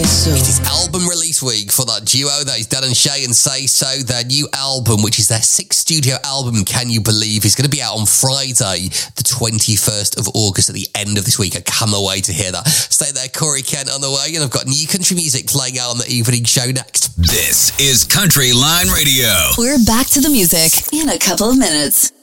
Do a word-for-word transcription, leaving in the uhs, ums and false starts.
So. It is album release week for that duo. That is Dan and Shay and Say So. Their new album, which is their sixth studio album, Can You Believe, is going to be out on Friday, the twenty-first of August, at the end of this week. I cannot wait to hear that. Stay there, Corey Kent on the way, and I've got new country music playing out on the evening show next. This is Country Line Radio. We're back to the music in a couple of minutes.